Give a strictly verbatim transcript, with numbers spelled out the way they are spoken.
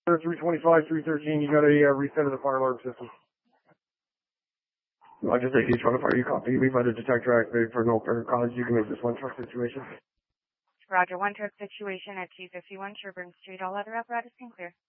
three twenty-five, three thirteen, you got a uh, reset of the fire alarm system. I'll just take each one of our you copy. We've had a detector activated for no apparent cause. You can make this one truck situation. Roger, one truck situation at two fifty-one Sherburne Street. All other apparatus can clear.